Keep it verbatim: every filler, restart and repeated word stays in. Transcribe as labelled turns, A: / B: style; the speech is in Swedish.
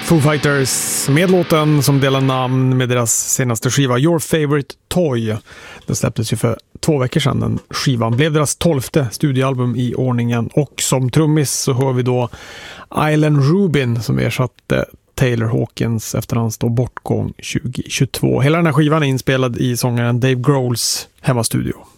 A: Foo Fighters med låten som delar namn med deras senaste skiva Your Favorite Toy. Den släpptes ju för två veckor sedan. Den skivan blev deras tolfte studioalbum i ordningen, och som trummis så hör vi då Island Rubin som ersatte Taylor Hawkins efter hans då bortgång tjugo tjugotvå. Hela den här skivan är inspelad i sångaren Dave Grohls hemmastudio.